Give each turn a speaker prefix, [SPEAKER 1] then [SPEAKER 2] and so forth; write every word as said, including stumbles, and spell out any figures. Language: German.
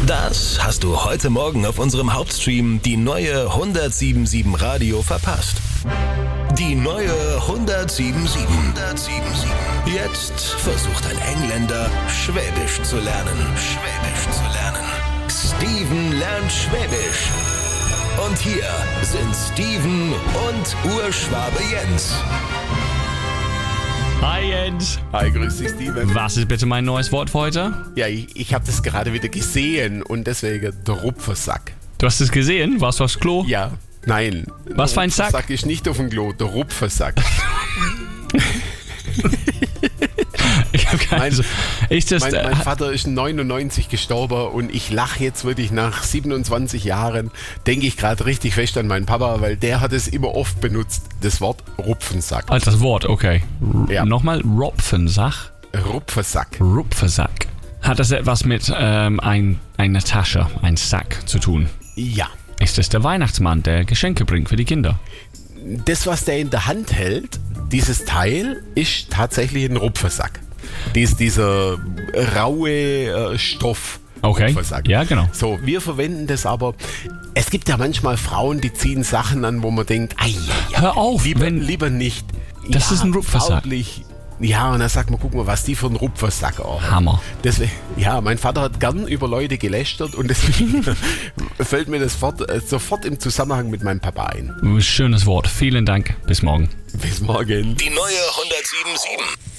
[SPEAKER 1] Das hast du heute Morgen auf unserem Hauptstream die neue hundertsiebenundsiebzig Radio verpasst. Die neue hundertsiebenundsiebzig. hundertsiebenundsiebzig. Jetzt versucht ein Engländer, Schwäbisch zu lernen. Schwäbisch zu lernen. Steven lernt Schwäbisch. Und hier sind Steven und Urschwabe Jens.
[SPEAKER 2] Hi Jens.
[SPEAKER 3] Hi, grüß dich, Steven.
[SPEAKER 2] Was ist bitte mein neues Wort für heute?
[SPEAKER 3] Ja, ich, ich habe das gerade wieder gesehen und deswegen der Rupfersack.
[SPEAKER 2] Du hast es gesehen? Warst du aufs Klo?
[SPEAKER 3] Ja, nein.
[SPEAKER 2] Was für ein Sack?
[SPEAKER 3] Der Sack ist nicht auf dem Klo, der Rupfersack.
[SPEAKER 2] Ich habe keine
[SPEAKER 3] Mein,
[SPEAKER 2] ich das,
[SPEAKER 3] mein, mein
[SPEAKER 2] äh,
[SPEAKER 3] Vater ist neunundneunzig gestorben und ich lache jetzt wirklich nach siebenundzwanzig Jahren, denke ich gerade richtig fest an meinen Papa, weil der hat es immer oft benutzt, das Wort Rupfensack.
[SPEAKER 2] Als das Wort, okay. R-
[SPEAKER 3] Ja.
[SPEAKER 2] Nochmal, Ropfensack.
[SPEAKER 3] Rupfersack.
[SPEAKER 2] Rupfersack. Hat das etwas mit ähm, ein, einer Tasche, ein Sack zu tun?
[SPEAKER 3] Ja.
[SPEAKER 2] Ist das der Weihnachtsmann, der Geschenke bringt für die Kinder?
[SPEAKER 3] Das, was der in der Hand hält, dieses Teil, ist tatsächlich ein Rupfersack. Dies, dieser raue äh, Stoff.
[SPEAKER 2] Okay,
[SPEAKER 3] Rupfersack.
[SPEAKER 2] ja genau.
[SPEAKER 3] So, wir verwenden das aber. Es gibt ja manchmal Frauen, die ziehen Sachen an, wo man denkt, ei, ei, ei,
[SPEAKER 2] Hör auf,
[SPEAKER 3] lieber,
[SPEAKER 2] wenn-
[SPEAKER 3] lieber nicht.
[SPEAKER 2] Das ist ein Rupfersack.
[SPEAKER 3] farblich. Ja, und dann sagt man, guck mal, was die für einen Rupfersack auch haben.
[SPEAKER 2] Hammer.
[SPEAKER 3] Deswegen, ja, mein Vater hat gern über Leute gelästert und deswegen fällt mir das fort, äh, sofort im Zusammenhang mit meinem Papa ein.
[SPEAKER 2] Schönes Wort. Vielen Dank. Bis morgen.
[SPEAKER 3] Bis morgen.
[SPEAKER 1] Die neue hundertsiebenundsiebzig.